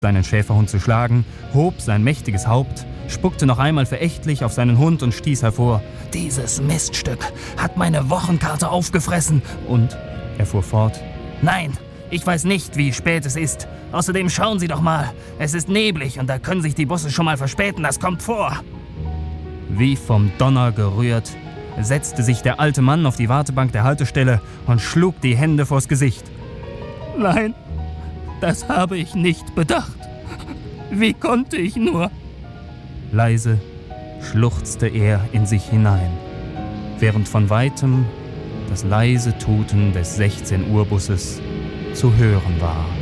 seinen Schäferhund zu schlagen, hob sein mächtiges Haupt, spuckte noch einmal verächtlich auf seinen Hund und stieß hervor: »Dieses Miststück hat meine Wochenkarte aufgefressen!« Und er fuhr fort: »Nein, ich weiß nicht, wie spät es ist. Außerdem schauen Sie doch mal, es ist neblig und da können sich die Busse schon mal verspäten, das kommt vor.« Wie vom Donner gerührt, setzte sich der alte Mann auf die Wartebank der Haltestelle und schlug die Hände vors Gesicht. »Nein, das habe ich nicht bedacht. Wie konnte ich nur?« Leise schluchzte er in sich hinein, während von weitem das leise Tuten des 16-Uhr-Busses zu hören war.